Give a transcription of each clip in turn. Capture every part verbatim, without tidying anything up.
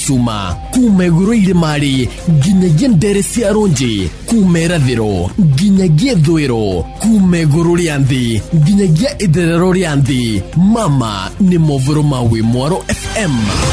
cuma kuma iguru irimari nginyagia ndere cia runji kuma irathiro nginyagia ithwiro kuma iguru ria nthi nginyagia itherero ria nthi. Mama ni movoro ma Wimwaro F M.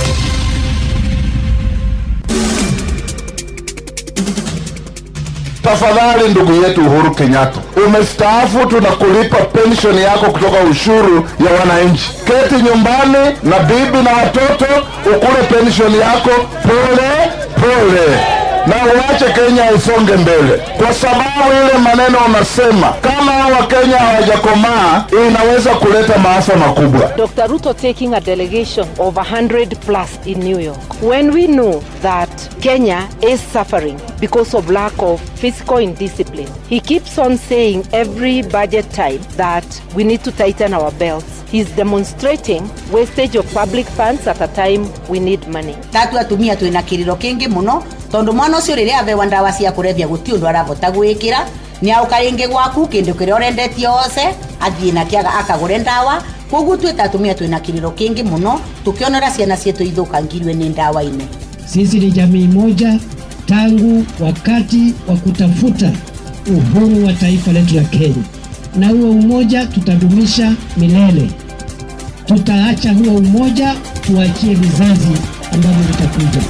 Tafadhali ndugu yetu Uhuru Kenyatta, umestaafu, tunakulipa pension yako kutoka ushuru ya wananchi. Keti nyumbani na bibi na watoto ukule pension yako pole pole, na uache Kenya isonge mbele, kwa sababu ile maneno unasema kama wa Kenya hawajakomaa inaweza kuleta maafa makubwa. Doctor Ruto taking a delegation of one hundred plus in New York, when we know that Kenya is suffering because of lack of fiscal indiscipline. He keeps on saying every budget time that we need to tighten our belts. He's demonstrating wastage of public funds at a time we need money. Tatu atumia tuina kiriro kingi muno tondu mwana ucio riria ave ndawa cia kurevia guti undu aravota gwikira ni aukaringe gwaku kindu kiria urendetio ose athie na kiaga akagure ndawa. Koguo twita atumia tuina kiriro kingi muno tukionera ciana cietu ithukangirwe ni ndawa ine. Sisi ni jamii moja tangu wakati wa kutafuta uhuru wa taifa letu la Kenya, na huo umoja tutadumisha milele. Tutaacha huo umoja tuachie vizazi ambavyo vitakuja.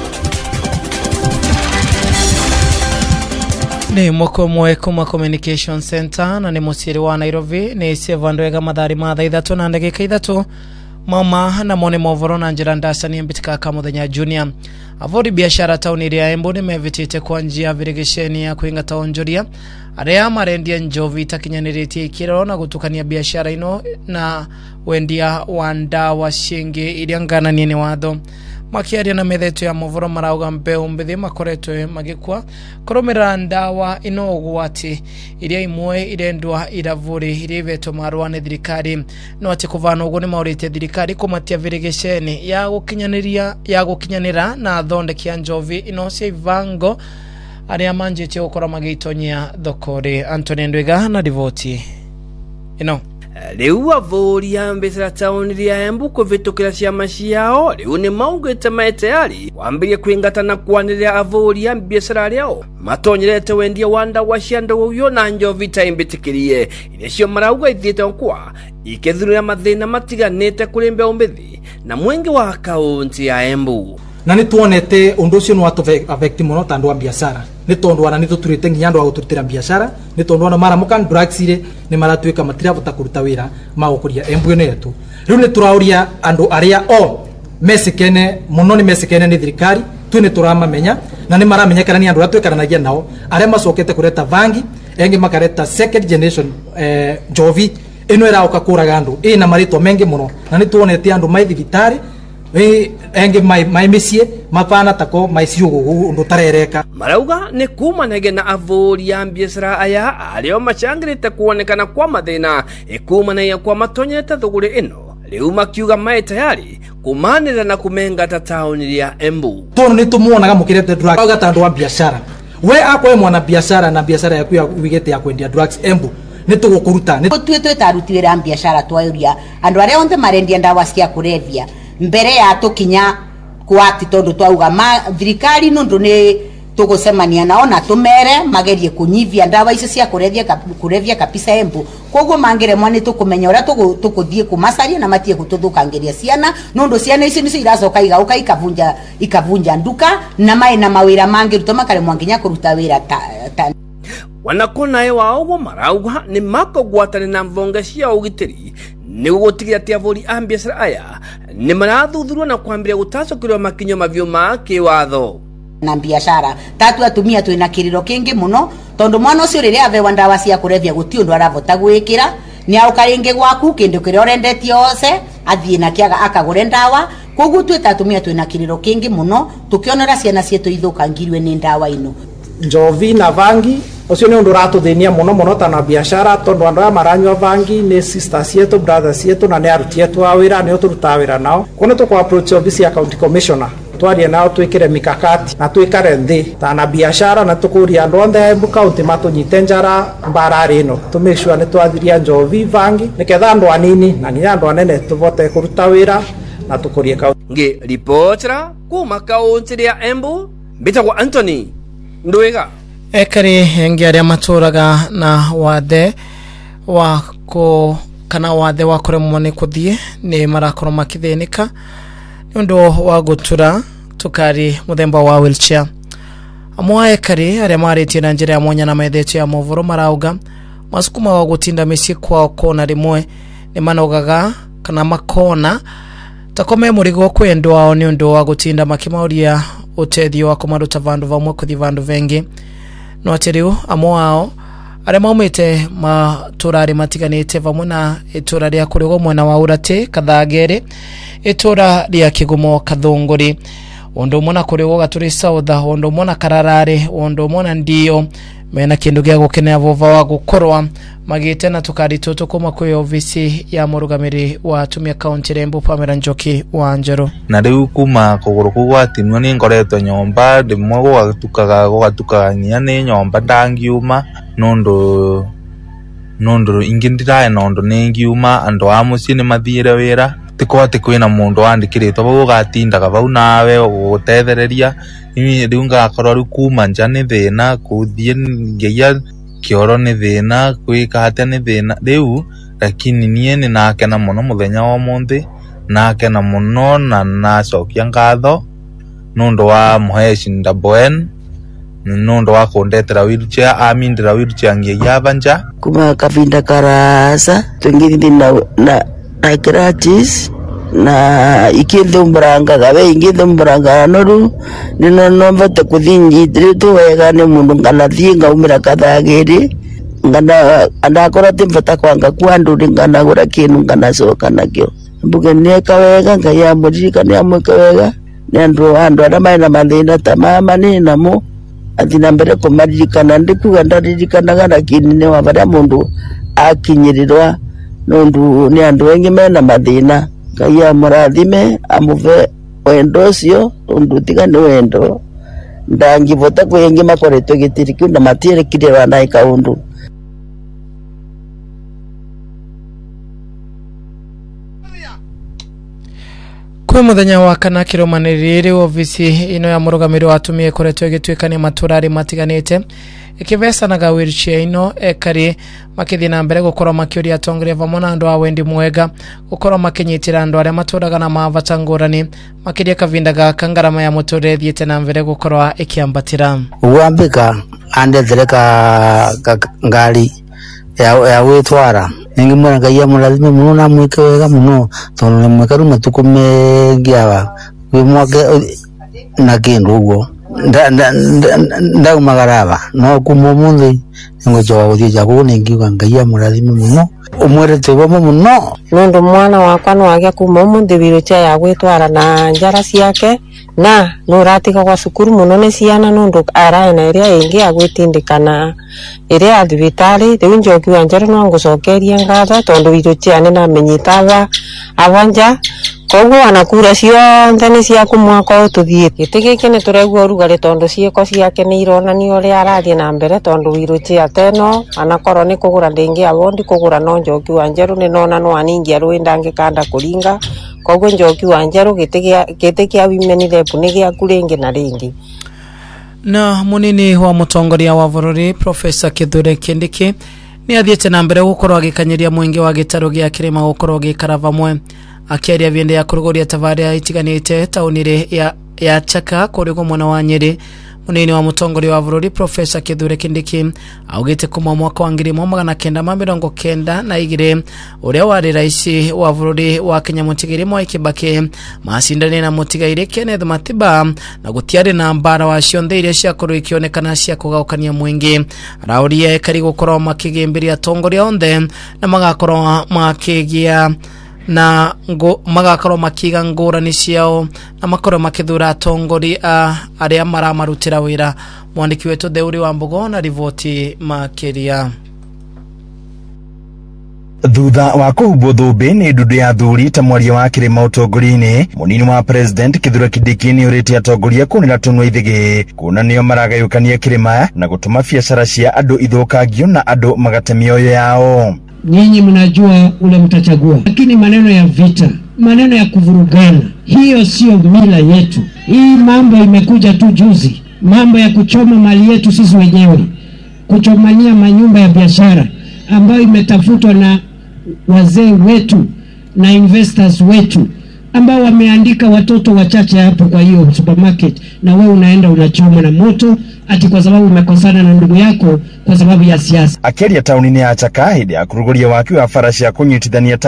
Ni mwako mwe kuma Communication Center na ni musiri wa Nairobi. Ni sevandwega madhari madha idhatu na ndagika idhatu mama na mone movoro na njira ndasa ni mbitika Kamuthenya Junior. Avori biashara tauni ria Embu ni mevitite kwa njia virigesheni ya kuinga taonjoria aria marendia njovi takinyaniritie ikiro na gutukania biashara ino na wendia wanda wa shingi iliangana nini watho. Makiaria na methetu ya movoro marauga mbeu mbithi makoretwe magikwa kurumira ndawa ino ugwati iria imwe irendwa iravuri iriveto marwa ne thirikari no ati kuvana ugo ni maurite thirikari kumatia virigesheni ya gukinyaniria ya gukinyanira na thondekia njovi ino cia ivango aria manjite ukora magitonyia thokore. Anthony Ndwiga na Divoti ino Leu avori ambesera tauni ria Embu kuvitukira ciama ciao leu ni maugite maitayari kwambiria kuingatana kwaniria avori ambiesera riao matonyerete wendia wanda wa ciando uyo na njovi taimbitikirie ile cio marauga ithiete kwa ikethurira mathina matiganite kuri mbeu mbithi na mwingi wa kaunti ya Embu. Na ni tuonete undu ucio no atu affect muno tandu wa biashara ni tondu wana ni tuturite nginya andu wa guturutira biashara ni tondu wana mara mukan drugs ire ni maratuika matira buta kuruta wira magukuria Embu ene yetu. Riu ni turauria andu aria o mesikene muno ni mesikene ni thirikari tu ni turamamenya na ni maramenyekana ni andu atwekaranagia nao aria macokete kureta vangi engi makareta second generation eh njovi ino era ukakuraga andu ina marito mengi muno na ni tuonete andu mai thibitari we enge mai mai mesie mapana tako mai siugo undu tarereka marauga ni kuma nege na avori ya biashara aya alio machangirite kuonekana kwa mathina ikuma na ya kwa matonyeta thugure ino leu makiuga mai tayari kumanira na kumenga ta tauni ya Embu. Tono ni tumuonaga mukirete drug auga tandu wa biashara we akwe mwana biashara na biashara yaku ya wigete ya kwendia drugs Embu ni tugukuruta ni twetwe tarutira biashara twauria andu aria onte marendia ndawa cia kurevia mbere ya tukinya kwati tondu twauga ma thirikari nundu ni tugusemania nao na tumere magerie kunyivia ndawa icio cia kurevia kurevia kapisa Embu. Koguo mangire mwane tukumenya ura tukuthie kumasaria na matie kututhukangiria ciana nundu ciana icio nicio iracoka igauka ikavunja ikavunja nduka na mai na mawira mangi rutoma kare mwanginya kuruta wira ta, ta. Wanakona ewa ogo marauga ni mako gwatane na mvonga cia ugitiri ni gugotigia ati avori ambiesera aya ni marathuthuria na kwambia gutacukirwa makinyo mavyo ma kiwatho na biashara. Tatu atumia tuina kiriro kingi muno tondu mwana ucio riria ave ndawa cia kurevia guti undu aravota gwikira ni aukaringe gwaku kindu kiria urendetio ose athie na kiaga akagure ndawa. Koguo twita atumia tuina kiriro kingi muno tukionera ciana cietu ithukangirwe ni ndawa ino njovi na vangi ucio ni undu ratuthinia muno muno ta na biashara tondu andu aya maranywa vangi ni sisters yetu brothers yetu na ni aruti yetu a wira ni uturuta wira nao kono tuko approach office ya county commissioner twarie nao twikire mikakati na twikare nthi ta na biashara na tukuria andu onthe Embu county matunyite njara mbarari ino to make sure ni twathiria njovi vangi niketha andu anini na ni andu anene tuvote kuruta wira na tukurie kaunti nge ripotera kuma kaunti ya Embu bitagwa Anthony Ndwega ekari engi aria maturaga na wathe wako kana wathe wakoremwo ni kuthie ni marakorwo makithinika nundu wa gutura tukari muthemba wa wheelchair. Amwe ekari aria maritie na njira ya mwanya na maithetio ya movoro marauga masukuma wa gutinda misi kwao kona rimwe ni manogaga kana makona takome murigo kwendwa ao ni undu wa gutinda makimauria utethio wa kumaruta vandu vamwe kuthi vandu vengi no ateriu amwe ao aria maumite maturari matiganite vamwe na itura ria kurigo mwena wa Urate Kathagere itura ria Kigumo Kathunguri ondo mona kurigo gaturi South ondo mona Kararare ondo mona Ndio mena kindu gya gukenea vova wa gukorwa magite na tukari tutu kuma kwe ofisi ya murugamiri wa tumia county Embu Pamela Njoki wa Njero na riu kuma kuguru kugwatinwa ni ngoretwo nyomba ndimwe gwatukaga gwatukaga nya ni nyomba ndangiuma nondo nondo ingindira nondo ningiuma ando amuci ni mathire wira tikwate kwina mundu andikiritwo bwo gatindaga bau nawe gutethereria imi riu ngakorwo ri kuma nja ni thina kuthie ngeia kioro ni thina kwika hata ni thina riu lakini nie ni nakena muno muthenya wa munthi nakena muno na nacokia ngatho nundu wa muheshi Ndaboen nundu wa kundetera wheelchair amindira wheelchair ngeia banja kuma kavinda karasa tungiri na na arthritis na ikinde mbranga gabe inginde mbranga noru nino nomba takuthini dritu wega ni mundu ngana thinga umira Kathagere ngana andakora timfata kwanga kwandu ngana gura kinu ngana soka nakyo mbuge neka wega ngaya mujika ni amweka wega ni andu andu adamaina mathina tamama ni namo athina mbere kumaririkana ndikuga ndaririkana gana kini ni wabara mundu akinyirirwa nundu ni andu wengi mena mathina kaya murathime amuve wendosio nundu tigane wendo ndangivota kwengi makoretwe gitirikio na matiere kirwa na ikaundu kwe muthenya wa kana kiromaniriri ofisi ino ya murugamiri wa atumia koretwe gitwikania maturari matiganite ikivesanaga wheelchair ino ekari makithina mbere gukorwa makiuria atongoria vamwe na andu a wendi mwega gukorwa makinyitira andu aria maturaga na mavata ngurani makiria kavinda gaka ngarama ya muturire thiete na mbere gukorwa ikiambatira uambika andethere ka ngari ya ya wetwara ningi mwana kaya mulathime muno na mwike wega muno tondu mwikaru matuku mengiawa kwi mwake na kindu ugo nda nda nda magaraba no kumo mundi ngo jowa uthi jago ningi ngaya mulathime muno umwerete bomo muno nondo mwana wakwa no agia kuma mundi birocha ya gwitwara na njara ciake na no ratiga kwa cukuru muno ni ciana nondo ara na iria ingi agwitindikana iria athibitari riu Njoki wa Njero no ngucokeria ngatho tondu birocha ni na menyitaga abanja koguo anakura cionthe ni cia kumwaka ututhie gitigiki ni turegua urugari tondu cieko ciake ni ironania uria arathie na mbere tondu wirocha ateno anakorwo ni kugura ndingi abondi kugura no Njoki wa Njero ni nona no aningi arwenda ngikanda kuringa koguo Njoki wa Njero gitigia gitikia women rep ni gia kuringi na ringi na munini wa mutongoria wa bururi Professor Kithure Kindiki ni athiete na mbere gukorwo agikanyiria mwingi wa gitaro gia kirima gukorwo gikara vamwe akiaria viende ya kurugoria tavaria itiganite taunire ya ya Chaka kurigo mwana wa Nyeri munini wa mutongoria wa bururi Professor Kithure Kindiki augite kuma mwaka wa ngiri magana kenda ma mirongo kenda na igire uria wari raisi wa bururi wa Kenya Mutigiri Mwai Kibaki masindane na Mutigaire Kenneth Matiba na gutiari na mbara wa cionthe iria cia kuru ikionekana cia kugaukania mwingi rauria ekari gukorwo makigimbiria atongoria onthe na magakorwo makigia na ngo magakorwo makiga ngurani ciao na makorwo makithura atongori a aria maramarutira wira mwandiki wetu Theuri wa Mbogo na rivoti makiria thutha wa kuhubwo thumbi ni ndudu ya thuri ta mwaria wa kirima utongori-ini munini wa president Kithure Kindiki ni urite atongoria kunira tunwa ithigi kuna nio maragayukania kirima na gutuma biacara cia andu ithukangio na andu magate mioyo yao. Nyinyi mnajua ule mtachagua, lakini maneno ya vita maneno ya kuvurugana. Hiyo sio mila yetu. Hii mambo imekuja tu juzi, mambo ya kuchoma mali yetu sisi wenyewe, kuchomania manyumba ya biashara ambayo imetafutwa na wazee wetu na investors wetu ambao wameandika watoto wachache hapo kwa hiyo supermarket, na wewe unaenda unachoma na moto ati kwa sababu umekosana na ndugu yako kwa sababu ya siasa. Akeria tauni-ini ya Chaka hĩndĩ ya kũrugũria waki wa bara cia kũnyitithania